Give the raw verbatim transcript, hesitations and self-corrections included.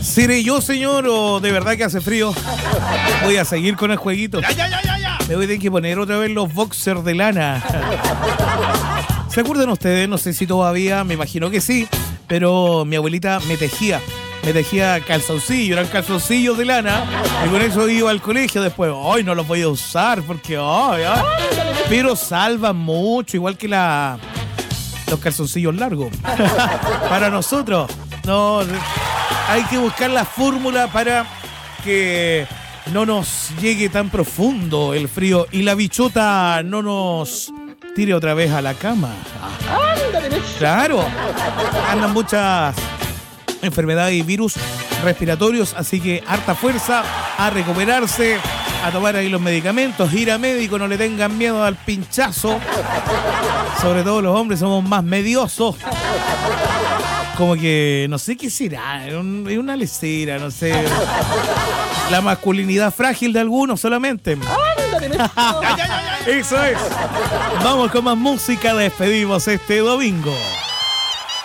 ¿Seré yo, señor, o de verdad que hace frío? Voy a seguir con el jueguito. Ya, ya, ya, ya, ya. Me voy a tener que poner otra vez los boxers de lana. ¿Se acuerdan ustedes? No sé si todavía, me imagino que sí, pero mi abuelita me tejía. Me tejía calzoncillos, eran calzoncillos de lana, y con eso iba al colegio después. Ay, no los voy a usar porque, ay, ay. Pero salvan mucho, igual que la los calzoncillos largos. Para nosotros, no, hay que buscar la fórmula para que no nos llegue tan profundo el frío y la bichota no nos tire otra vez a la cama. Claro, andan muchas enfermedades y virus respiratorios, así que harta fuerza, a recuperarse, a tomar ahí los medicamentos, ir a médico, no le tengan miedo al pinchazo. Sobre todo los hombres somos más mediosos. Como que, no sé qué será, es un, una lecera, no sé. La masculinidad frágil de algunos solamente. Eso es. Vamos con más música, despedimos este domingo.